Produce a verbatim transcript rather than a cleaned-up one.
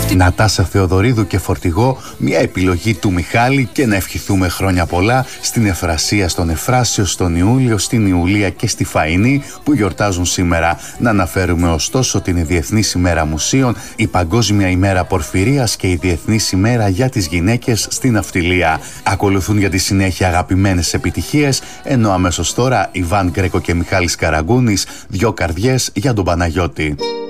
Νατάσα Θεοδωρίδου και φορτηγό, μια επιλογή του Μιχάλη, και να ευχηθούμε χρόνια πολλά στην Εφρασία, στον Εφράσιο, στον Ιούλιο, στην Ιουλία και στη Φαΐνη που γιορτάζουν σήμερα. Να αναφέρουμε ωστόσο την Διεθνής ημέρα Μουσείων, η Παγκόσμια ημέρα Πορφυρίας και η Διεθνής ημέρα για τις γυναίκες στην ναυτιλία. Ακολουθούν για τη συνέχεια αγαπημένες επιτυχίες, ενώ αμέσως τώρα Ιβάν Γκρέκο και Μιχάλης Καραγκούνης, δυο καρδιές για τον Παναγιώτη.